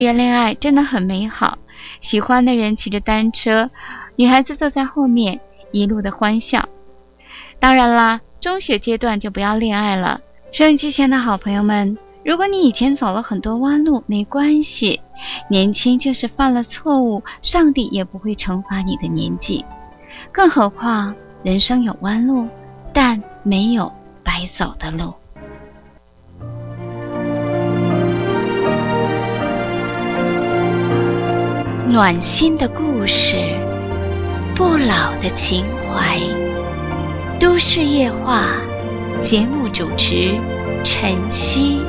恋爱真的很美好，喜欢的人骑着单车，女孩子坐在后面，一路的欢笑。当然啦，中学阶段就不要恋爱了。收音机前的好朋友们，如果你以前走了很多弯路，没关系，年轻就是犯了错误，上帝也不会惩罚你的年纪。更何况人生有弯路，但没有白走的路。暖心的故事，不老的情怀。都市夜话，节目主持晨曦。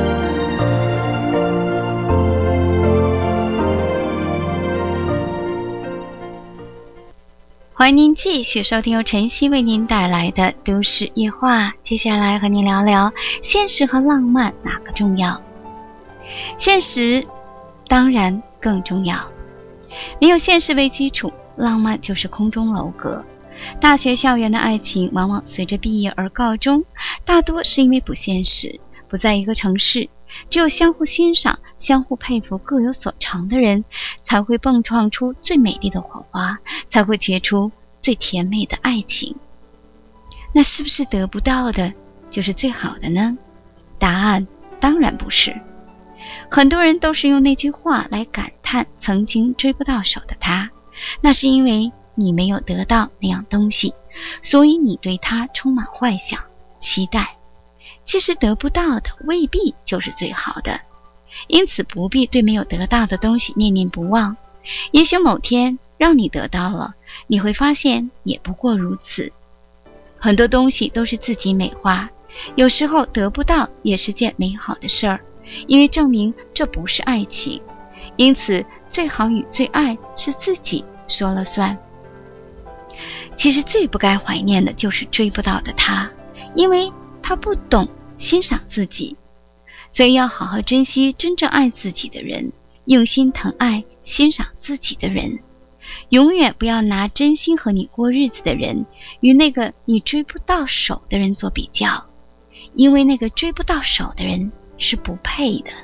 欢迎您继续收听由晨曦为您带来的都市夜话。接下来和您聊聊现实和浪漫哪个重要？现实当然更重要。没有现实为基础，浪漫就是空中楼阁。大学校园的爱情往往随着毕业而告终，大多是因为不现实，不在一个城市，只有相互欣赏、相互佩服、各有所长的人，才会迸创出最美丽的火花，才会结出最甜美的爱情。那是不是得不到的就是最好的呢？答案当然不是。很多人都是用那句话来感叹曾经追不到手的他，那是因为你没有得到那样东西，所以你对他充满幻想、期待。其实得不到的未必就是最好的，因此不必对没有得到的东西念念不忘。也许某天让你得到了，你会发现也不过如此。很多东西都是自己美化，有时候得不到也是件美好的事儿，因为证明这不是爱情，因此最好与最爱是自己说了算。其实最不该怀念的就是追不到的他，因为他不懂欣赏自己。所以要好好珍惜真正爱自己的人，用心疼爱欣赏自己的人。永远不要拿真心和你过日子的人与那个你追不到手的人做比较，因为那个追不到手的人是不配的。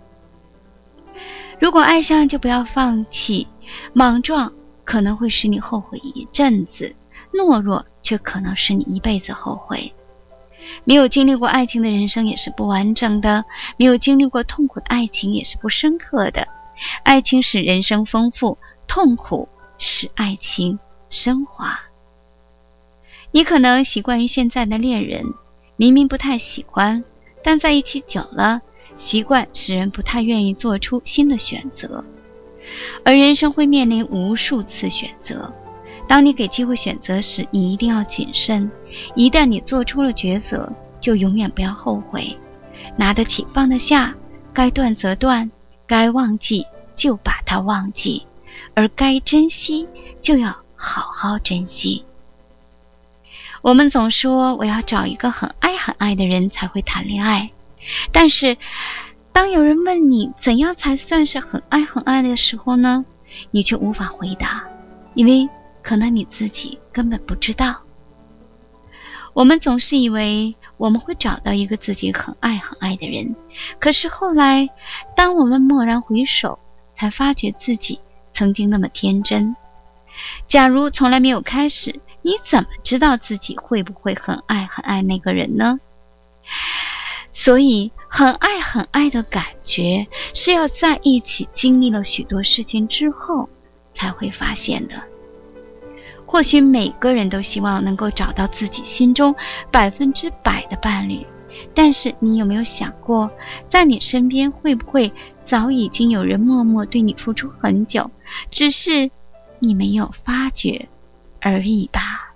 如果爱上就不要放弃，莽撞可能会使你后悔一阵子，懦弱却可能使你一辈子后悔。没有经历过爱情的人生也是不完整的，没有经历过痛苦的爱情也是不深刻的。爱情使人生丰富，痛苦使爱情升华。你可能习惯于现在的恋人，明明不太喜欢，但在一起久了，习惯使人不太愿意做出新的选择。而人生会面临无数次选择，当你给机会选择时，你一定要谨慎。一旦你做出了抉择，就永远不要后悔。拿得起放得下，该断则断，该忘记就把它忘记，而该珍惜就要好好珍惜。我们总说我要找一个很爱很爱的人才会谈恋爱，但是当有人问你怎样才算是很爱很爱的时候呢，你却无法回答，因为可能你自己根本不知道。我们总是以为我们会找到一个自己很爱很爱的人，可是后来当我们蓦然回首，才发觉自己曾经那么天真。假如从来没有开始，你怎么知道自己会不会很爱很爱那个人呢？所以很爱很爱的感觉是要在一起经历了许多事情之后才会发现的。或许每个人都希望能够找到自己心中100%的伴侣，但是你有没有想过，在你身边会不会早已经有人默默对你付出很久，只是你没有发觉而已吧。